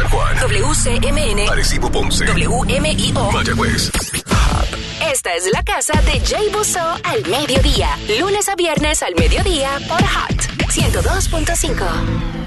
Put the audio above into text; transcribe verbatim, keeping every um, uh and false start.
San Juan. W C M N. Arecibo, Ponce. W M I O. Mayagüez. Esta es la casa de Jay Busso al mediodía. Lunes a viernes al mediodía por Hot ciento dos punto cinco.